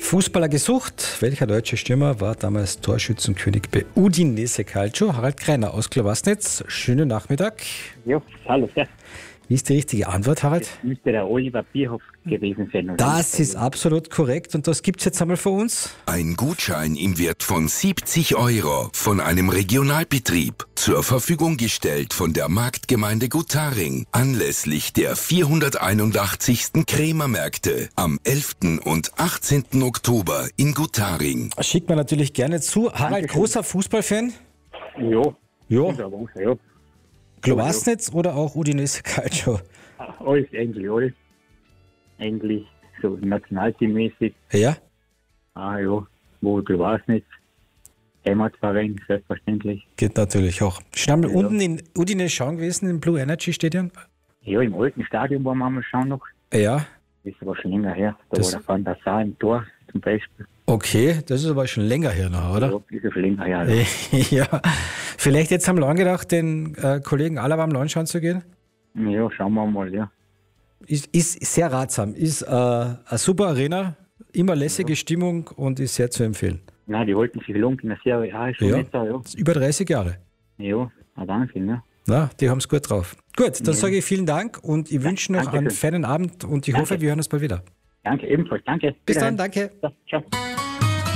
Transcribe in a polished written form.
Fußballer gesucht. Welcher deutsche Stürmer war damals Torschützenkönig bei Udinese Calcio? Harald Greiner aus Klobasnitz. Schönen Nachmittag. Ja, hallo, ja. Wie ist die richtige Antwort, Harald? Das müsste der Oliver Bierhoff gewesen sein. Oder? Das ist absolut korrekt und das gibt es jetzt einmal für uns. Ein Gutschein im Wert von 70 € von einem Regionalbetrieb. Zur Verfügung gestellt von der Marktgemeinde Gutaring anlässlich der 481. Krämermärkte am 11. und 18. Oktober in Gutaring. Schickt man natürlich gerne zu. Harald, Dankeschön. großer Fußballfan? Ja. Ja. Ja. Klobasnitz oder auch Udinese Calcio? Alles, eigentlich alles. Eigentlich so nationalteammäßig. Ja? Ja, wo du warst nicht. Heimatverein, selbstverständlich. Geht natürlich auch. Schon mal Ja. unten in Udine schauen gewesen, im Blue Energy Stadion? Ja, im alten Stadion waren wir mal schauen noch. Ja. Das ist aber schon länger her. Da Das- war der Van der Sar im Tor zum Beispiel. Okay, das ist aber schon länger her noch, oder? Ja, das ist schon länger her. Ja, Ja. Vielleicht jetzt haben wir angedacht, den Kollegen Alaba am Launch schauen zu gehen? Ja, schauen wir mal, ja. Ist sehr ratsam. Ist eine super Arena, immer lässige Stimmung und ist sehr zu empfehlen. Nein, die halten sich lang in der Serie A, ist schon Ja. nicht da, ja. Ist über 30 Jahre. Ja, Wahnsinn, ne? Na, die haben es gut drauf. Gut, dann sage ich vielen Dank und ich wünsche noch einen Dankeschön. feinen Abend und ich hoffe, wir hören uns bald wieder. Danke, ebenfalls, danke. Bis dann, Wiederhören. danke. Ja, ciao.